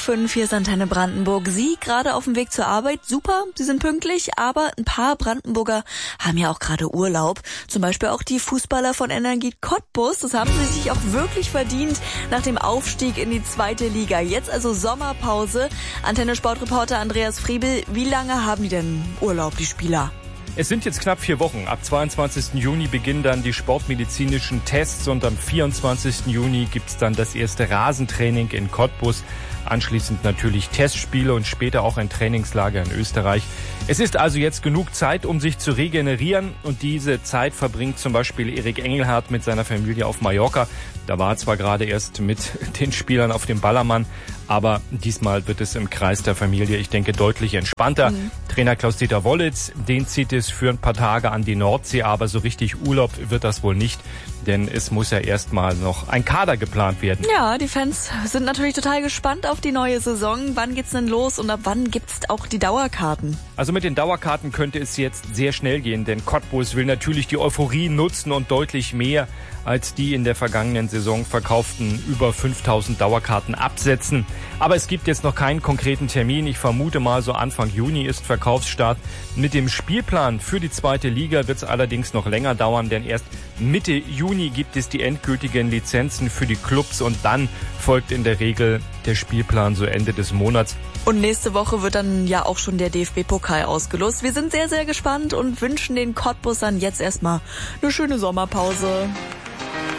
5, hier ist Antenne Brandenburg. Sie gerade auf dem Weg zur Arbeit, super, Sie sind pünktlich, aber ein paar Brandenburger haben ja auch gerade Urlaub. Zum Beispiel auch die Fußballer von Energie Cottbus, das haben sie sich auch wirklich verdient nach dem Aufstieg in die 2. Liga. Jetzt also Sommerpause. Antenne Sportreporter Andreas Friebel, wie lange haben die denn Urlaub, die Spieler? Es sind jetzt knapp 4 Wochen. Ab 22. Juni beginnen dann die sportmedizinischen Tests und am 24. Juni gibt's dann das erste Rasentraining in Cottbus. Anschließend natürlich Testspiele und später auch ein Trainingslager in Österreich. Es ist also jetzt genug Zeit, um sich zu regenerieren, und diese Zeit verbringt zum Beispiel Erik Engelhardt mit seiner Familie auf Mallorca. Da war er zwar gerade erst mit den Spielern auf dem Ballermann, aber diesmal wird es im Kreis der Familie, ich denke, deutlich entspannter. Trainer Klaus-Dieter Wollitz, den zieht es für ein paar Tage an die Nordsee, aber so richtig Urlaub wird das wohl nicht, denn es muss ja erstmal noch ein Kader geplant werden. Ja, die Fans sind natürlich total gespannt auf die neue Saison. Wann geht's denn los und ab wann gibt's auch die Dauerkarten? Also mit den Dauerkarten könnte es jetzt sehr schnell gehen, denn Cottbus will natürlich die Euphorie nutzen und deutlich mehr als die in der vergangenen Saison verkauften über 5000 Dauerkarten absetzen. Aber es gibt jetzt noch keinen konkreten Termin. Ich vermute mal, so Anfang Juni ist Verkaufsstart. Mit dem Spielplan für die 2. Liga wird es allerdings noch länger dauern, denn erst Mitte Juni gibt es die endgültigen Lizenzen für die Clubs und dann folgt in der Regel der Spielplan so Ende des Monats. Und nächste Woche wird dann ja auch schon der DFB-Pokal ausgelost. Wir sind sehr, sehr gespannt und wünschen den Cottbusern jetzt erstmal eine schöne Sommerpause.